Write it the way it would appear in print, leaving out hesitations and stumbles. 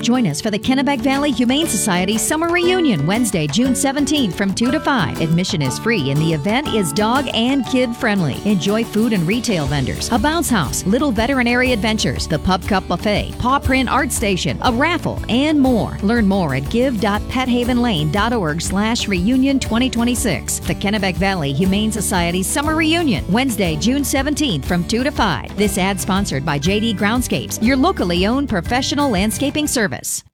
Join us for the Kennebec Valley Humane Society Summer Reunion Wednesday, June 17th from 2 to 5. Admission is free and the event is dog and kid friendly. Enjoy food and retail vendors, a bounce house, little veterinary adventures, the Pup Cup Buffet, Paw Print Art Station, a raffle, and more. Learn more at give.pethavenlane.org/reunion 2026. The Kennebec Valley Humane Society Summer Reunion Wednesday, June 17th from 2 to 5. This ad sponsored by JD Groundscapes, your locally owned professional landscaping service.